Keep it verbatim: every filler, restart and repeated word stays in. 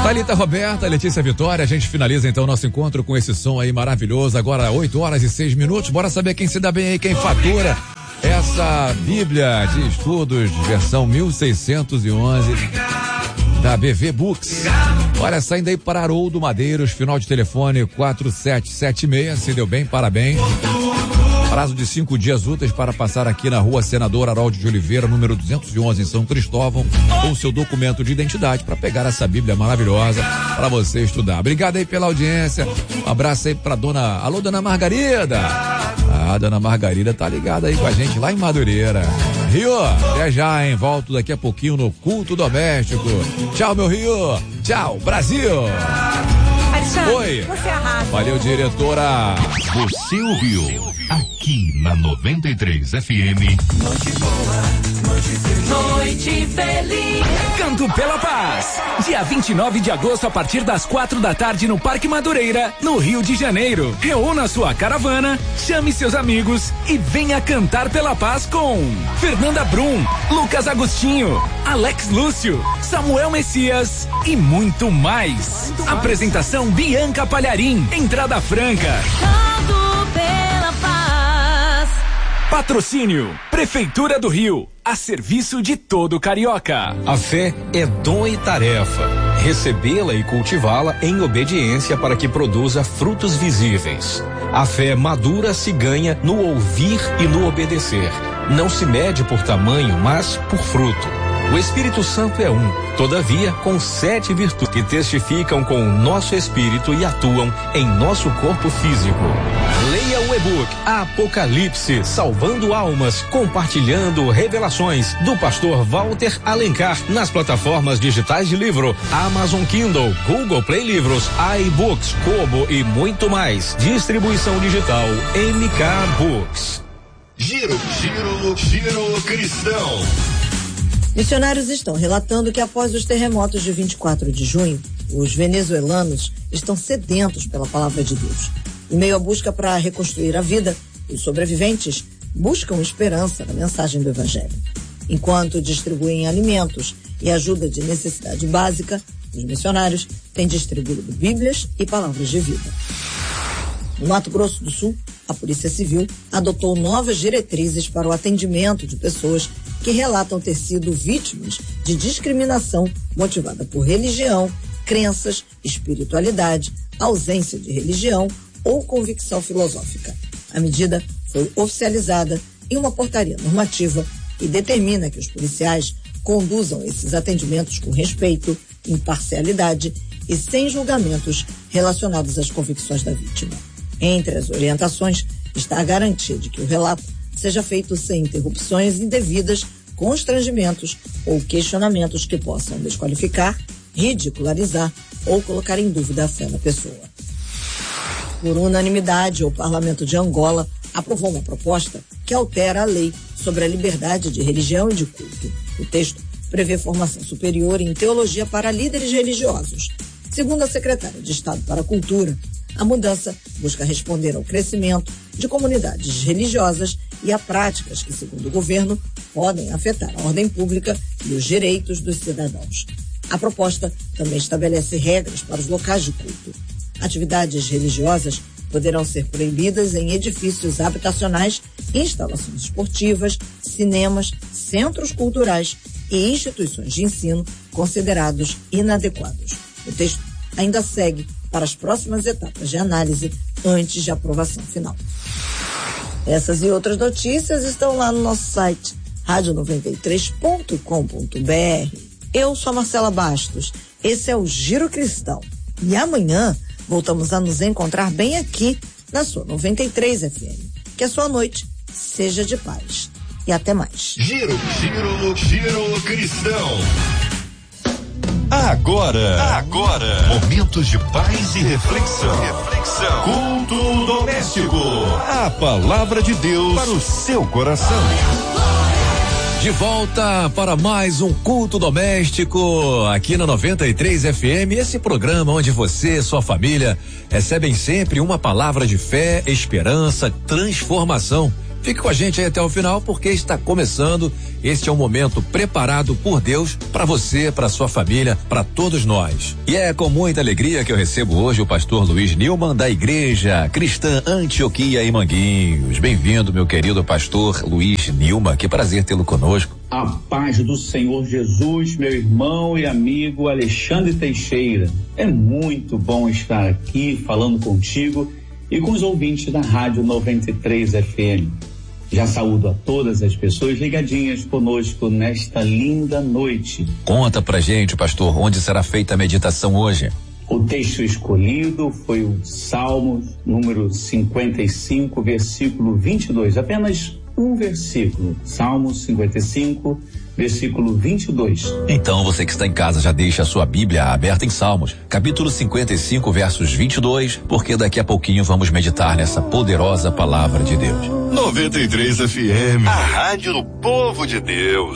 Thalita Roberta, Letícia Vitória, a gente finaliza então o nosso encontro com esse som aí maravilhoso, agora oito horas e seis minutos, bora saber quem se dá bem aí, quem fatura essa Bíblia de Estudos, versão mil seiscentos e onze, da B V Books. Olha, saindo aí para Haroldo Madeiros, final de telefone quatro sete sete seis, se deu bem, parabéns. Prazo de cinco dias úteis para passar aqui na rua Senador Haroldo de Oliveira, número duzentos e onze, em São Cristóvão, com seu documento de identidade para pegar essa Bíblia maravilhosa para você estudar. Obrigado aí pela audiência. Um abraço aí para dona, alô, dona Margarida. Ah, dona Margarida tá ligada aí com a gente lá em Madureira. Rio, até já, hein? Volto daqui a pouquinho no Culto Doméstico. Tchau, meu Rio. Tchau, Brasil. Alexandre, oi. Você arrasa. Valeu, diretora. Você ouviu aqui na noventa e três F M. Noite boa, noite feliz. Noite feliz. Canto pela Paz. Dia vinte e nove de agosto, a partir das quatro da tarde, no Parque Madureira, no Rio de Janeiro. Reúna sua caravana, chame seus amigos e venha cantar pela paz com Fernanda Brum, Lucas Agostinho, Alex Lúcio, Samuel Messias e muito mais. Muito Apresentação mais. Bianca Palharim. Entrada franca. Canto pela paz. Patrocínio Prefeitura do Rio, a serviço de todo carioca. A fé é dom e tarefa. Recebê-la e cultivá-la em obediência para que produza frutos visíveis. A fé madura se ganha no ouvir e no obedecer. Não se mede por tamanho, mas por fruto. O Espírito Santo é um, todavia com sete virtudes que testificam com o nosso espírito e atuam em nosso corpo físico. Leia o e-book Apocalipse, Salvando Almas, Compartilhando Revelações, do pastor Walter Alencar, nas plataformas digitais de livro Amazon Kindle, Google Play Livros, iBooks, Kobo e muito mais. Distribuição digital M K Books. Giro, giro, giro cristão. Missionários estão relatando que após os terremotos de vinte e quatro de junho, os venezuelanos estão sedentos pela palavra de Deus. Em meio à busca para reconstruir a vida, os sobreviventes buscam esperança na mensagem do Evangelho. Enquanto distribuem alimentos e ajuda de necessidade básica, os missionários têm distribuído Bíblias e palavras de vida. No Mato Grosso do Sul, a Polícia Civil adotou novas diretrizes para o atendimento de pessoas que relatam ter sido vítimas de discriminação motivada por religião, crenças, espiritualidade, ausência de religião ou convicção filosófica. A medida foi oficializada em uma portaria normativa e determina que os policiais conduzam esses atendimentos com respeito, imparcialidade e sem julgamentos relacionados às convicções da vítima. Entre as orientações está a garantia de que o relato seja feito sem interrupções indevidas, constrangimentos ou questionamentos que possam desqualificar, ridicularizar ou colocar em dúvida a fé da pessoa. Por unanimidade, o Parlamento de Angola aprovou uma proposta que altera a lei sobre a liberdade de religião e de culto. O texto prevê formação superior em teologia para líderes religiosos. Segundo a secretária de Estado para a Cultura, a mudança busca responder ao crescimento de comunidades religiosas e a práticas que, segundo o governo, podem afetar a ordem pública e os direitos dos cidadãos. A proposta também estabelece regras para os locais de culto. Atividades religiosas poderão ser proibidas em edifícios habitacionais, instalações esportivas, cinemas, centros culturais e instituições de ensino considerados inadequados. O texto ainda segue para as próximas etapas de análise antes de aprovação final. Essas e outras notícias estão lá no nosso site rádio noventa e três ponto com ponto b r. Eu sou a Marcela Bastos, esse é o Giro Cristão. E amanhã voltamos a nos encontrar bem aqui na sua noventa e três F M. Que a sua noite seja de paz. E até mais. Giro, giro, giro cristão. Agora, agora, momentos de paz e reflexão. Reflexão. Culto doméstico. A palavra de Deus para o seu coração. De volta para mais um Culto Doméstico aqui na noventa e três F M, esse programa onde você e sua família recebem sempre uma palavra de fé, esperança, transformação Fique com a gente aí até o final, porque está começando. Este é um momento preparado por Deus para você, para sua família, para todos nós. E é com muita alegria que eu recebo hoje o pastor Luiz Nilman, da Igreja Cristã Antioquia em Manguinhos. Bem-vindo, meu querido pastor Luiz Nilman. Que prazer tê-lo conosco. A paz do Senhor Jesus, meu irmão e amigo Alexandre Teixeira. É muito bom estar aqui falando contigo e com os ouvintes da Rádio noventa e três F M. Já saúdo a todas as pessoas ligadinhas conosco nesta linda noite. Conta pra gente, pastor, onde será feita a meditação hoje? O texto escolhido foi o Salmos número cinquenta e cinco, versículo vinte e dois. Apenas um versículo. Salmos cinquenta e cinco, versículo vinte e dois. Então você que está em casa já deixa a sua Bíblia aberta em Salmos, capítulo cinquenta e cinco, versos vinte e dois, porque daqui a pouquinho vamos meditar nessa poderosa palavra de Deus. noventa e três F M, a rádio do povo de Deus.